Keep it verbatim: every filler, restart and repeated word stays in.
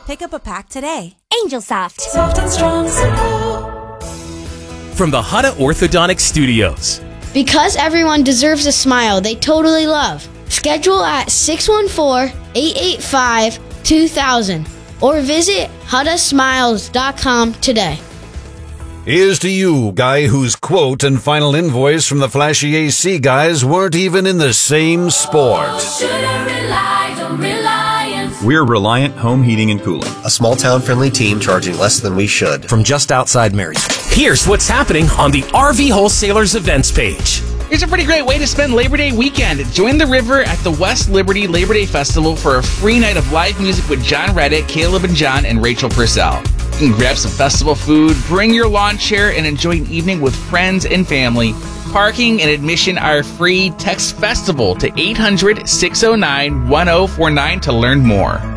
Pick up a pack today. Angel Soft. Soft and strong, simple. From the Hutta Orthodontic Studios. Because everyone deserves a smile they totally love. Schedule at six one four, eight eight five, two thousand or visit hutta smiles dot com today. Here's to you, guy whose quote and final invoice from the flashy A C guys weren't even in the same sport. We're Reliant Home Heating and Cooling, a small town friendly team charging less than we should. From just outside Marysville. Here's what's happening on the R V Wholesalers events page. Here's a pretty great way to spend Labor Day weekend. Join the river at the West Liberty Labor Day Festival for a free night of live music with John Reddick, Caleb and John, and Rachel Purcell. You can grab some festival food, bring your lawn chair, and enjoy an evening with friends and family. Parking and admission are free. Text FESTIVAL to eight hundred, six oh nine, one oh four nine to learn more.